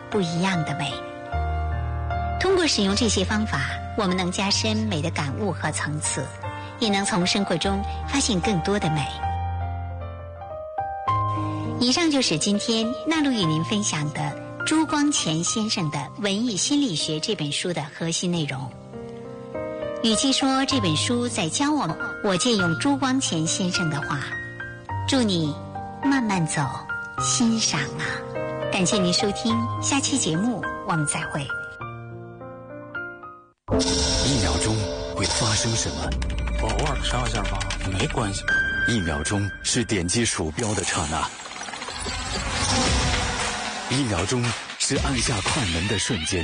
不一样的美。通过使用这些方法，我们能加深美的感悟和层次，也能从生活中发现更多的美。以上就是今天纳露与您分享的朱光潜先生的《文艺心理学》这本书的核心内容。与其说这本书在教我们，我借用朱光潜先生的话：祝你慢慢走，欣赏啊！感谢您收听，下期节目我们再会。 1秒钟会发生什么？ 我偶尔上下吧，没关系。 1秒钟是点击鼠标的刹那，1秒钟是按下快门的瞬间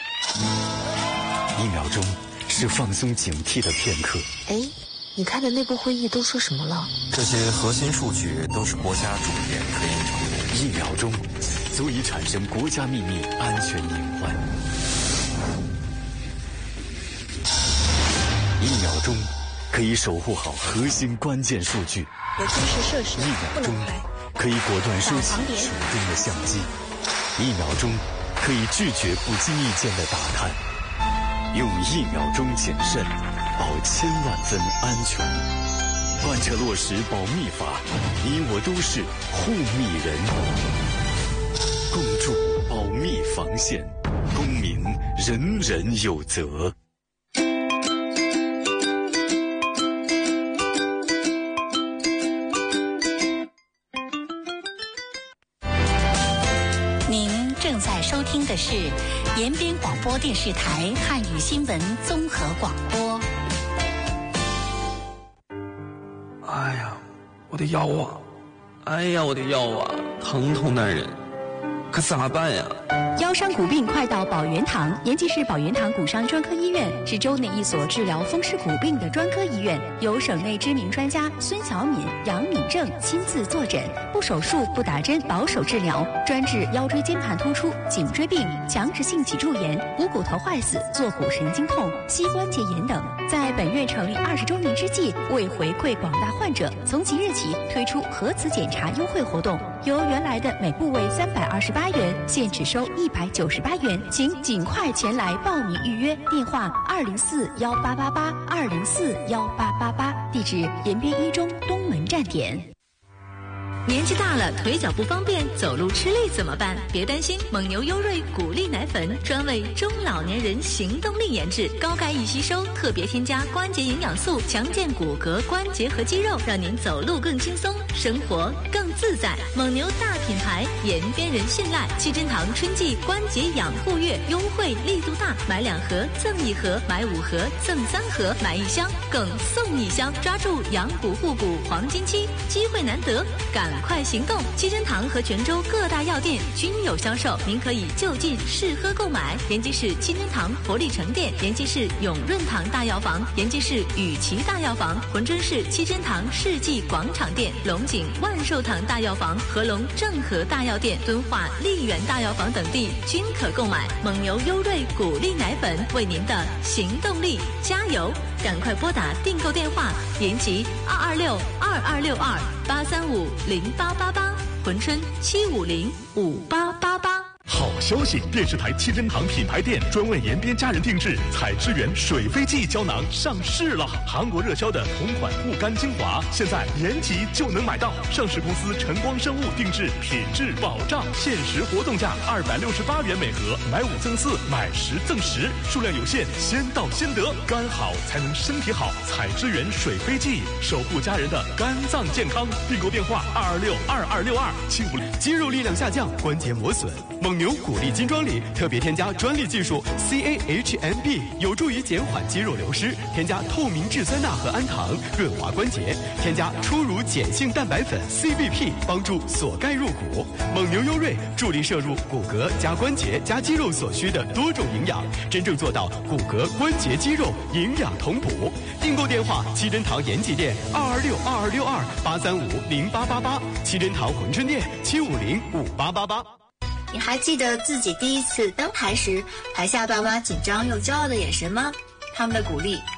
，1秒钟是放松警惕的片刻。 哎，你开的内部会议都说什么了？ 这些核心数据都是国家重点科研成果。 1秒钟足以产生国家秘密安全隐患。1秒钟可以守护好核心关键数据。 有军事设施 1秒钟可以果断收起手中的相机。1秒钟可以拒绝不经意间的打探。用1秒钟谨慎，保千万分安全。贯彻落实保密法，你我都是护密人。共筑保密防线，公民人人有责。 您正在收听的是延边广播电视台汉语新闻综合广播。 哎呀，我的腰啊！哎呀，我的腰啊，疼痛难忍，可咋办呀？ 腰伤骨病快到保元堂，延吉市保元堂骨伤专科医院是州内一所治疗风湿骨病的专科医院，由省内知名专家孙小敏、杨敏正亲自坐诊，不手术、不打针，保守治疗，专治腰椎间盘突出、颈椎病、强直性脊柱炎、股骨头坏死、坐骨神经痛、膝关节炎等。在本院成立20周年之际，为回馈广大患者，从即日起推出核磁检查优惠活动，由原来的每部位328元，现只收198元，请尽快前来报名预约。电话204-1888，204-1888，地址延边一中东门站点。 年纪大了，腿脚不方便，走路吃力怎么办？别担心，蒙牛优瑞骨力奶粉专为中老年人行动力研制，高钙易吸收，特别添加关节营养素，强健骨骼、关节和肌肉，让您走路更轻松，生活更自在。蒙牛大品牌，延边人信赖。七珍堂春季关节养护月优惠力度大，买2盒赠1盒，买5盒赠3盒，买1箱更送1箱，抓住养骨护骨黄金期，机会难得，赶快行动！七珍堂和泉州各大药店均有销售，您可以就近试喝购买。延吉市七珍堂活力城店，延吉市永润堂大药房，延吉市雨琦大药房，珲春市七珍堂世纪广场店，龙井万寿堂大药房、合龙正和大药店、敦化丽园大药房等地均可购买。蒙牛优瑞骨力奶粉，为您的行动力加油！赶快拨打订购电话：延吉226-2262-835-0888，珲春750-5888。 好消息！电视台七珍堂品牌店专为延边家人定制采之源水飞蓟胶囊上市了。韩国热销的同款护肝精华，现在延吉就能买到。上市公司晨光生物定制，品质保障，限时活动价268元每盒，买5赠4，买10赠10，数量有限，先到先得。肝好才能身体好，采之源水飞蓟，守护家人的肝脏健康。订购电话226-2262-750。 肌肉力量下降，关节磨损，蒙牛骨力金装里特别添加专利技术 CAHMB， 有助于减缓肌肉流失。添加透明质酸钠和氨糖，润滑关节。添加初乳碱性蛋白粉 CBP， 帮助锁钙入骨。蒙牛优瑞助力摄入骨骼加关节加肌肉所需的多种营养，真正做到骨骼、关节、肌肉营养同补。订购电话：七珍堂延吉店226-2262-835-0888，七珍堂珲春店750-5888。 你还记得自己第一次登台时，台下爸妈紧张又骄傲的眼神吗？他们的鼓励